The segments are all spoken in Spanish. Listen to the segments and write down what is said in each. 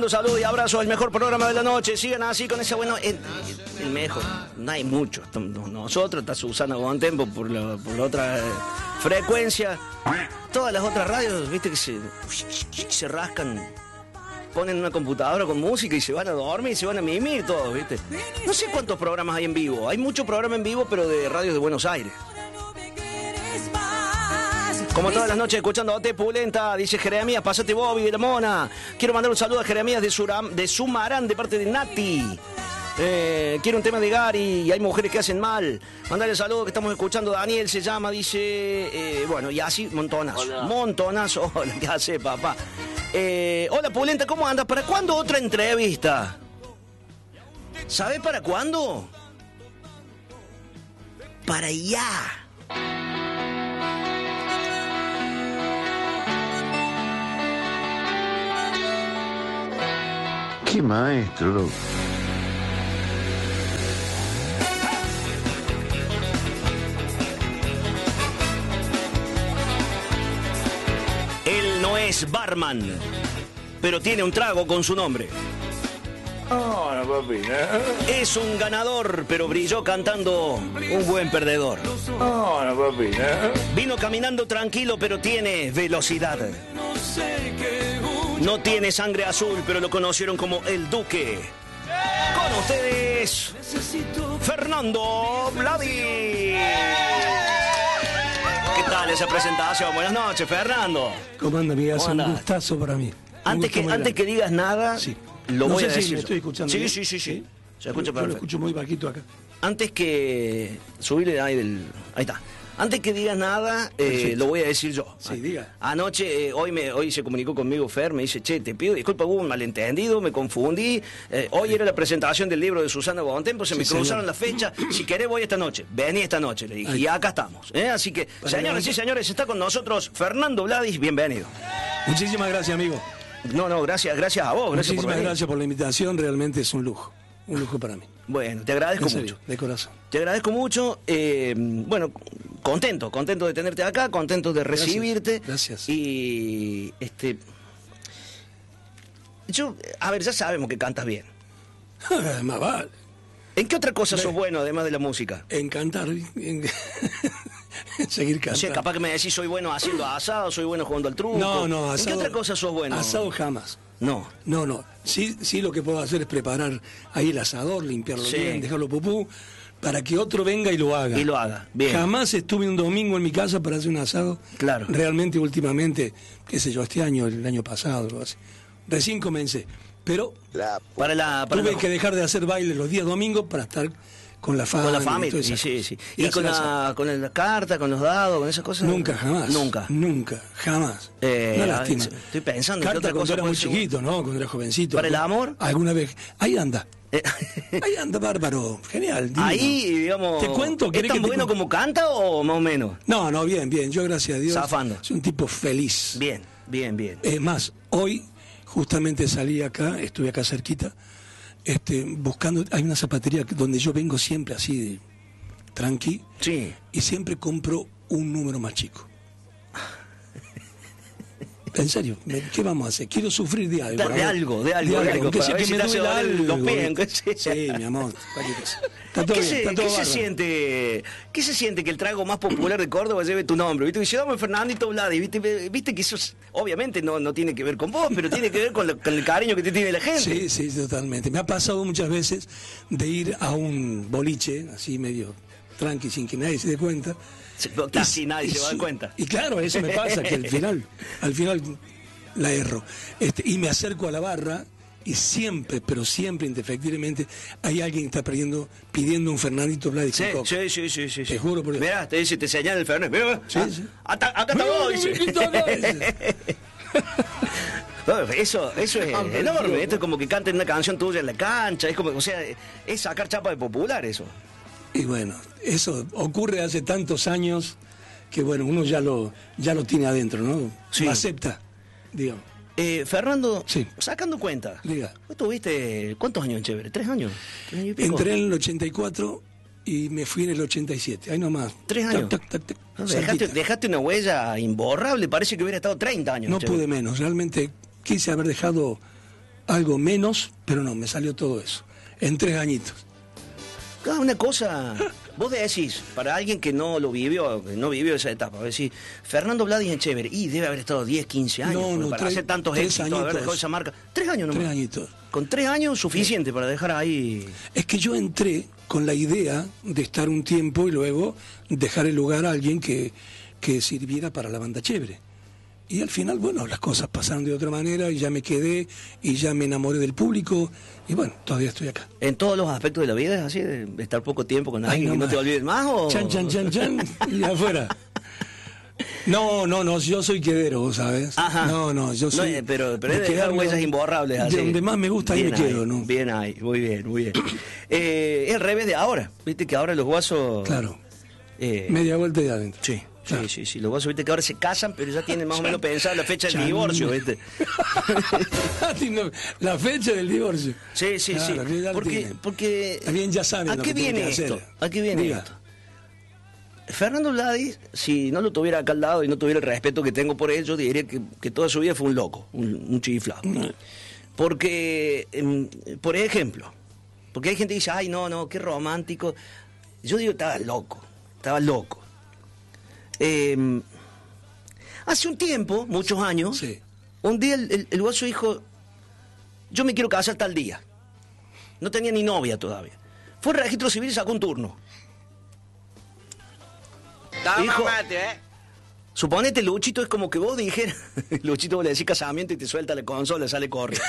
Saludos y abrazos, el mejor programa de la noche. Sigan así con ese bueno. El mejor, no hay mucho. Nosotros, está Susana Bontempo por la otra frecuencia. Todas las otras radios, viste, que se rascan, ponen una computadora con música y se van a dormir y se van a mimir todos, viste. No sé cuántos programas hay en vivo. Hay muchos programas en vivo, pero de radios de Buenos Aires. Como todas las noches escuchando a T Pulenta, dice Jeremías, pasate Bobby de la Mona. Quiero mandar un saludo a Jeremías de Sumarán de parte de Nati. Quiero un tema de Gary y hay mujeres que hacen mal. Mandarle saludo que estamos escuchando. Daniel se llama, dice, bueno, y así montonazo. Hola. Montonazo. Hola, ¿qué hace, papá? Hola Pulenta, ¿cómo andas? ¿Para cuándo otra entrevista? ¿Sabes para cuándo? Para allá. ¡Qué maestro! Él no es barman, pero tiene un trago con su nombre. Oh, no, papi, no. Es un ganador, pero brilló cantando un buen perdedor. Oh, no, papi, no. Vino caminando tranquilo, pero tiene velocidad. No tiene sangre azul, pero lo conocieron como el Duque. Con ustedes, Fernando Vladi. ¿Qué tal esa presentación? Buenas noches, Fernando. ¿Cómo anda, amiga? Es un gustazo para mí. Antes que digas nada, sí. Lo no voy sé a si decir. me estoy escuchando. Sí, bien. sí. Se escucha Yo perfecto. lo escucho muy bajito acá. Antes que subirle ahí está. Antes que digas nada, lo voy a decir yo. Sí, diga. Anoche, hoy se comunicó conmigo Fer, me dice, che, te pido disculpas, hubo un malentendido, me confundí. Hoy era la presentación del libro de Susana Bontempo, se me cruzaron las fechas. Si querés voy esta noche, vení esta noche, le dije. Ay. Y acá estamos. Así que, señoras y señores, está con nosotros Fernando Vladis, bienvenido. Muchísimas gracias, amigo. No, gracias a vos, gracias por Muchísimas venir. gracias por la invitación, realmente es un lujo para mí. Bueno, te agradezco En serio, mucho. de corazón. Te agradezco mucho. Bueno, contento de tenerte acá, contento de recibirte. Gracias. Y a ver, ya sabemos que cantas bien. Más vale. ¿En qué otra cosa sos bueno además de la música? En cantar, en seguir cantando. O sea, capaz que me decís soy bueno haciendo asado, soy bueno jugando al truco. No, ¿En asado. qué otra cosa sos bueno? Asado jamás. No. Sí, lo que puedo hacer es preparar ahí el asador, limpiarlo Sí. bien, dejarlo pupú, para que otro venga y lo haga. Bien. Jamás estuve un domingo en mi casa para hacer un asado. Claro. Realmente, últimamente, qué sé yo, este año, el año pasado, algo así. Recién comencé. Pero tuve que dejar de hacer baile los días domingos para estar con la familia. Con la familia, sí. ¿Y con la carta, con los dados, con esas cosas? Nunca, jamás. Nunca, jamás. Una lástima. Estoy pensando Carta que otra cuando cosa era muy puede ser chiquito, ¿no? Cuando era jovencito. ¿Para el amor? Alguna vez. Ahí anda. Ahí anda, bárbaro. Genial. Divino. Ahí, digamos. ¿Te cuento? ¿Es tan bueno como canta o más o menos? No, bien. Yo, gracias a Dios. Zafando. Soy un tipo feliz. Bien. Es más, hoy justamente salí acá, estuve acá cerquita, buscando. Hay una zapatería donde yo vengo siempre así, tranqui. Sí. Y siempre compro un número más chico. En serio, ¿qué vamos a hacer? Quiero sufrir de algo. De algo. Que sea que me duela algo. Los pies, sí, mi amor, cualquier cosa. Está todo bien, está todo ¿Qué se siente que el trago más popular de Córdoba lleve tu nombre? ¿Viste? Dice, dame Fernandito Vladi. ¿Viste que eso obviamente no tiene que ver con vos, pero tiene que ver con el cariño que te tiene la gente? Sí, totalmente. Me ha pasado muchas veces de ir a un boliche, así medio tranqui, sin que nadie se dé cuenta. Casi nadie se va a dar cuenta. Y claro, eso me pasa, que al final la erro. Y me acerco a la barra y siempre, pero siempre, indefectiblemente, hay alguien que está pidiendo un Fernandito Vladi. Sí. Te juro por Dios. Mirá, te señala el Fernet. Mirá, sí. Acá está vos, dice. Eso es enorme. Esto es como que canten una canción tuya en la cancha. Es como, o sea, es sacar chapa de popular eso. Y bueno, eso ocurre hace tantos años que bueno, uno ya lo tiene adentro, ¿no? Sí. Lo acepta, digamos. Fernando, sí. Sacando cuenta, diga. ¿Vos tuviste cuántos años en Chévere? ¿3 años? ¿3 años y pico? Entré en el 84 y me fui en el 87, ahí nomás. 3 años. Dejaste una huella imborrable, parece que hubiera estado 30 años. No pude menos, realmente quise haber dejado algo menos, pero no, me salió todo eso. En 3 añitos. Una cosa, vos decís, para alguien que no lo vivió, que no vivió esa etapa, vos decís, Fernando Vladi Echeverri, y debe haber estado 10, 15 años, No, para hacer tantos 3 éxitos, haber dejado esa marca. 3 años nomás. 3 añitos. Con 3 años suficiente para dejar ahí. Es que yo entré con la idea de estar un tiempo y luego dejar el lugar a alguien que sirviera para la banda Chévere. Y al final, bueno, las cosas pasaron de otra manera y ya me quedé y ya me enamoré del público y bueno, todavía estoy acá. ¿En todos los aspectos de la vida es así, de estar poco tiempo con alguien y no te olvides más? ¿O? Chan, chan, chan, chan, y afuera. No, yo soy quedero, ¿sabes? Ajá. No, yo soy... No, pero es de dejar huellas imborrables. Así. De donde más me gusta, ahí me quedo, ¿no? Bien ahí, muy bien, muy bien. Es al revés de ahora, viste que ahora los guasos... Claro, media vuelta y adentro. Sí. Claro. Sí, los guasos, viste que ahora se casan, pero ya tienen más o menos pensada la fecha del divorcio, viste. La fecha del divorcio. Sí. Claro, porque también ya saben ¿a lo qué que tienen viene que esto? hacer. ¿A qué viene esto? Fernando Vladi, si no lo tuviera acá al lado y no tuviera el respeto que tengo por él, yo diría que toda su vida fue un loco, un chiflado. Porque, por ejemplo, porque hay gente que dice, ay, no, qué romántico. Yo digo, estaba loco. Hace un tiempo, muchos años, Sí. un día el guaso dijo, yo me quiero casar tal día. No tenía ni novia todavía. Fue al registro civil y sacó un turno. Hijo, suponete, Luchito es como que vos dijeras, Luchito vos le decís casamiento y te suelta la consola, sale corriendo.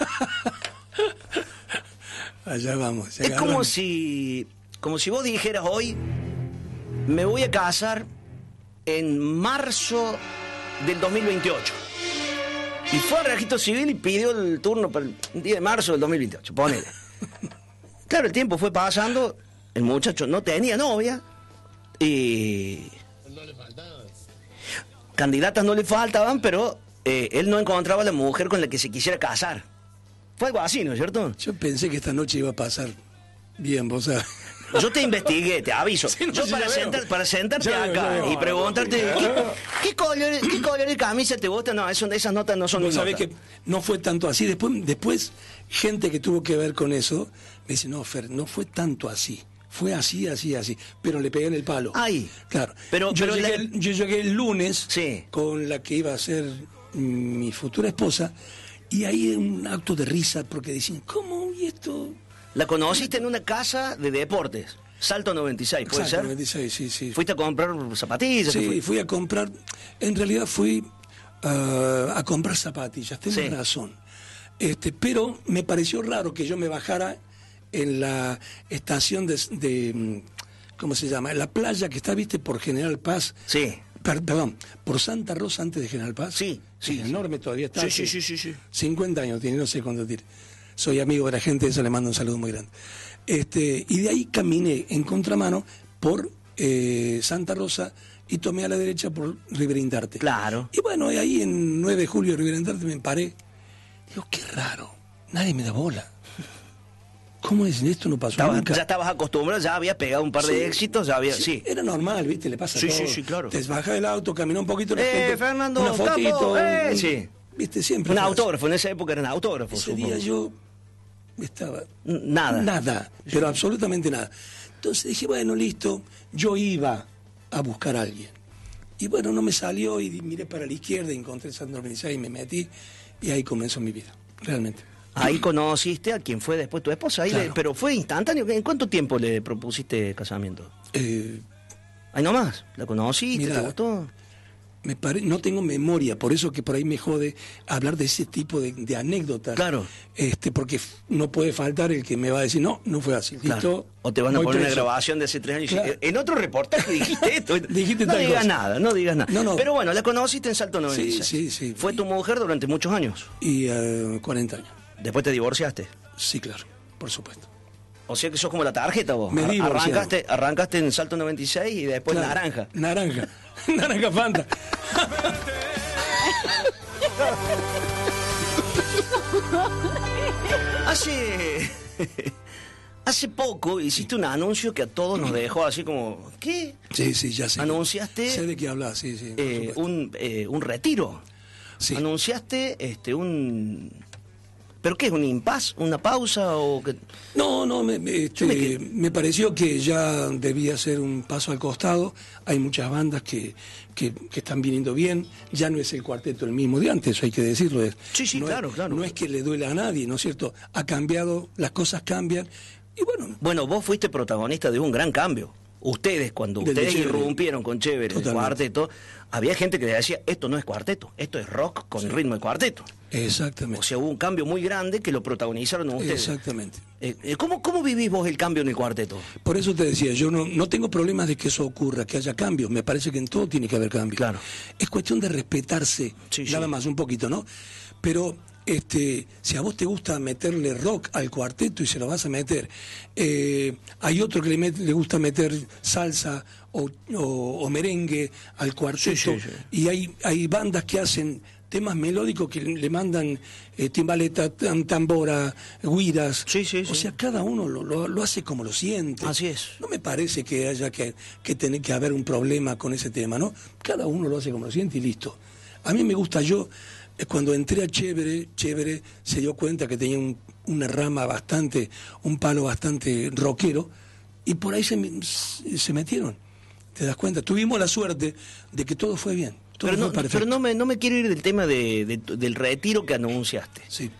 Allá vamos. Es como si vos dijeras hoy, me voy a casar en marzo del 2028. Y fue al registro civil y pidió el turno para el 10 de marzo del 2028, ponele. Claro, el tiempo fue pasando, el muchacho no tenía novia y... Candidatas no le faltaban, pero él no encontraba la mujer con la que se quisiera casar. Fue algo así, ¿no es cierto? Yo pensé que esta noche iba a pasar bien, vos sabés. Yo te investigué, te aviso. Sí, no, yo sí, para sentarte Ya acá veo. y preguntarte ¿qué color de camisa te gusta? No, esas notas no son Vos mis sabés notas. que no fue tanto así. Después, gente que tuvo que ver con eso, me dice, no, Fer, no fue tanto así. Fue así. Pero le pegué en el palo. Ay. Claro. Pero yo llegué el lunes Sí. con la que iba a ser mi futura esposa, y ahí un acto de risa, porque decían, ¿cómo? ¿Y esto? La conociste en una casa de deportes, Salto 96, ¿puede Exacto, ser? 96, sí. ¿Fuiste a comprar zapatillas? ¿Qué Sí, fue? fui a comprar, en realidad fui a comprar zapatillas, tenés Sí. razón. Pero me pareció raro que yo me bajara en la estación de ¿cómo se llama? La playa que está, viste, por General Paz. Sí. Perdón, por Santa Rosa antes de General Paz. Sí. Enorme todavía está. Sí. 50 años tiene, no sé cuánto tiene. Soy amigo de la gente, eso le mando un saludo muy grande. Y de ahí caminé en contramano por Santa Rosa y tomé a la derecha por Riverindarte. Claro. Y bueno, y ahí en 9 de julio de Riverindarte me paré. Digo, qué raro, nadie me da bola. ¿Cómo es? Esto no pasó nunca. Ya estabas acostumbrado, ya habías pegado un par de éxitos, ya había... Sí. Era normal, ¿viste? Le pasa Sí, todo. sí, claro. Te bajas del auto, caminó un poquito la gente. Fernando, una fotito. capo, sí. ¿Viste? Siempre. Un fue así. autógrafo, en esa época eran autógrafos. Ese supongo. día yo estaba... Nada. Pero absolutamente nada. Entonces dije, bueno, listo, yo iba a buscar a alguien. Y bueno, no me salió y miré para la izquierda, encontré Sandro Benizay y me metí, y ahí comenzó mi vida, realmente. Ahí conociste a quien fue después tu esposa, ahí Claro. pero fue instantáneo. ¿En cuánto tiempo le propusiste casamiento? Ahí nomás, ¿la conociste? Mirá, ¿Te gustó? No tengo memoria, por eso que por ahí me jode hablar de ese tipo de anécdotas. Claro. Porque no puede faltar el que me va a decir, no fue así. Claro. ¿Listo? O te van a Voy poner una preso. grabación de hace 3 años y Claro. en otro reportaje dijiste esto. Dijiste no tal digas cosa. nada, no digas nada. No. Pero bueno, la conociste en Salto 96. Sí. Fue tu mujer durante muchos años. Y 40 años. Después te divorciaste. Sí, claro, por supuesto. O sea que sos como la tarjeta vos. Me divorcié. Arrancaste en Salto 96 y después Claro. naranja. Naranja Fanta. Hace poco hiciste un anuncio que a todos nos dejó así como, ¿qué? Sí, ya sé. Anunciaste Sé de qué hablas, sí. Por supuesto. un retiro. Sí. Anunciaste ¿Pero qué es, un impasse, una pausa o qué? No, me pareció que ya debía ser un paso al costado. Hay muchas bandas que están viniendo bien. Ya no es el cuarteto el mismo de antes, eso hay que decirlo. Sí, no claro. No es que le duela a nadie, ¿no es cierto? Ha cambiado, las cosas cambian. Y bueno. Bueno, vos fuiste protagonista de un gran cambio. Ustedes, cuando ustedes irrumpieron con Chévere, el cuarteto, había gente que decía, esto no es cuarteto, esto es rock con ritmo de cuarteto. Exactamente. O sea, hubo un cambio muy grande que lo protagonizaron ustedes. Exactamente. ¿Cómo vivís vos el cambio en el cuarteto? Por eso te decía, yo no tengo problemas de que eso ocurra, que haya cambios. Me parece que en todo tiene que haber cambios. Claro. Es cuestión de respetarse, nada más, un poquito, ¿no? Pero si a vos te gusta meterle rock al cuarteto y se lo vas a meter, hay otro que le gusta meter salsa o merengue al cuarteto, y hay bandas que hacen temas melódicos que le mandan timbaleta, tambora, guiras. O sea, cada uno lo hace como lo siente. Así es. No me parece que haya que tener que haber un problema con ese tema, ¿no? Cada uno lo hace como lo siente y listo. A mí me gusta, cuando entré a Chévere se dio cuenta que tenía una rama un palo bastante rockero, y por ahí se metieron. ¿Te das cuenta? Tuvimos la suerte de que todo fue bien. Pero no me quiero ir del tema del retiro que anunciaste. Sí.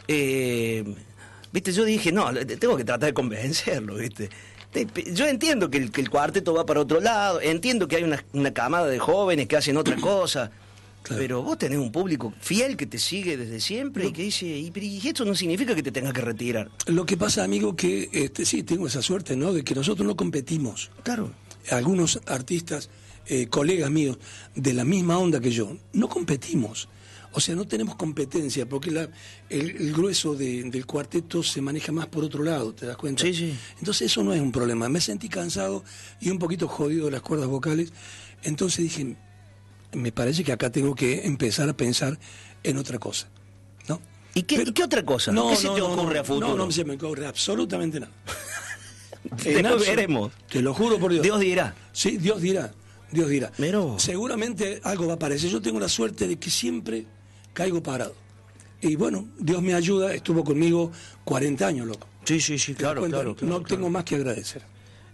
Viste, yo dije, no, tengo que tratar de convencerlo, viste. Yo entiendo que el cuarteto va para otro lado, entiendo que hay una camada de jóvenes que hacen otra cosa. Claro. Pero vos tenés un público fiel que te sigue desde siempre y que dice, y esto no significa que te tengas que retirar. Lo que pasa, amigo, que sí, tengo esa suerte, ¿no? De que nosotros no competimos. Claro. Algunos artistas, colegas míos, de la misma onda que yo, no competimos. O sea, no tenemos competencia, porque el grueso del cuarteto se maneja más por otro lado, ¿te das cuenta? Sí. Entonces eso no es un problema. Me sentí cansado y un poquito jodido de las cuerdas vocales. Entonces dije, me parece que acá tengo que empezar a pensar en otra cosa, ¿no? ¿Y qué otra cosa? ¿Qué se te ocurre a futuro? No se me ocurre absolutamente nada. Después veremos. Te lo juro por Dios. Dios dirá. Sí, Dios dirá. Pero seguramente algo va a aparecer. Yo tengo la suerte de que siempre caigo parado. Y bueno, Dios me ayuda, estuvo conmigo 40 años, loco. Sí, claro. No tengo más que agradecer.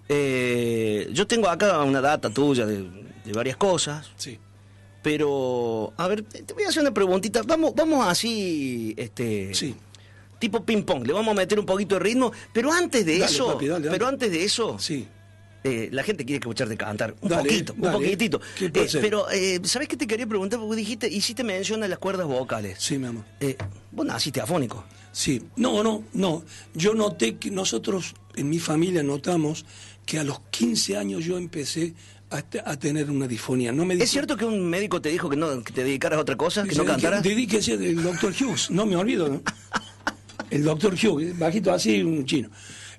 Yo tengo acá una data tuya de varias cosas. Sí. Pero, a ver, te voy a hacer una preguntita. Vamos así, sí, tipo ping pong. Le vamos a meter un poquito de ritmo. Pero antes de dale, eso, papi, dale. Sí. La gente quiere escucharte cantar un dale, poquitito. Pero, ¿sabés qué te quería preguntar? Porque hiciste mención a las cuerdas vocales. Sí, mi amor. Vos naciste afónico. Sí. No. Yo noté que nosotros, en mi familia, notamos que a los 15 años yo empecé a tener una disfonía. ¿Es cierto que un médico te dijo que te dedicaras a otra cosa, que no cantaras? Dedíquese el doctor Hughes, no me olvido, ¿no? El doctor Hughes, bajito así, un chino.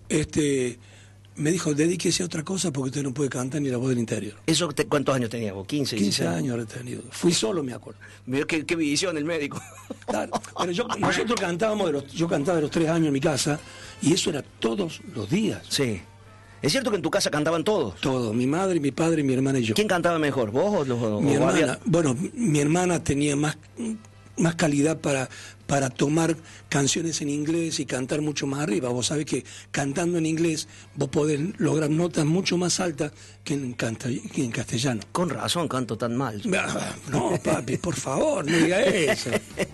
Me dijo, dedíquese a otra cosa porque usted no puede cantar ni la voz del interior. ¿Cuántos años tenías vos? 15 años he tenido. Fui solo, me acuerdo. Mirá qué visión el médico. Claro, pero nosotros cantábamos, yo cantaba de los 3 años en mi casa, y eso era todos los días. Sí. ¿Es cierto que en tu casa cantaban todos? Todos, mi madre, mi padre, mi hermana y yo. ¿Quién cantaba mejor, vos o mi hermana? Bueno, mi hermana tenía más calidad para tomar canciones en inglés y cantar mucho más arriba. Vos sabés que cantando en inglés vos podés lograr notas mucho más altas que en castellano. Con razón canto tan mal. No, papi, por favor, no diga eso.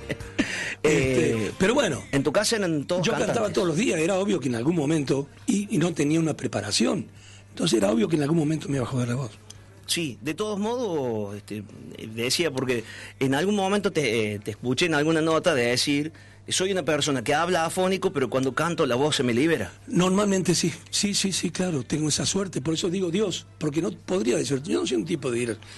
Pero bueno, en tu casa eran todos yo cantantes. Cantaba todos los días, era obvio que en algún momento, y no tenía una preparación, entonces era obvio que en algún momento me iba a joder la voz. Sí, de todos modos, decía, porque en algún momento te escuché en alguna nota de decir, soy una persona que habla afónico, pero cuando canto la voz se me libera. Normalmente sí, claro, tengo esa suerte, por eso digo Dios, porque no podría decir, yo no soy un tipo de ir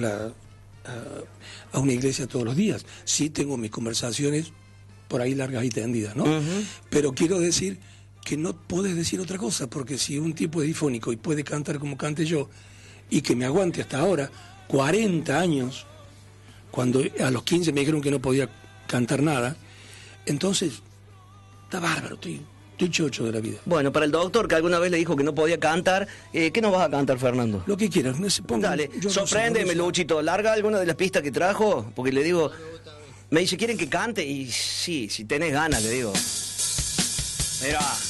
a una iglesia todos los días. Sí tengo mis conversaciones por ahí largas y tendidas, ¿no? Uh-huh. Pero quiero decir que no podés decir otra cosa, porque si un tipo es difónico y puede cantar como cante yo, y que me aguante hasta ahora, 40 años, cuando a los 15 me dijeron que no podía cantar nada, entonces, está bárbaro, estoy chocho de la vida. Bueno, para el doctor que alguna vez le dijo que no podía cantar, ¿qué nos vas a cantar, Fernando? Lo que quieras, no se ponga. Dale, sorpréndeme, Luchito, larga alguna de las pistas que trajo, porque le digo... Me dice, ¿quieren que cante? Y sí, si tenés ganas, le digo. Mira.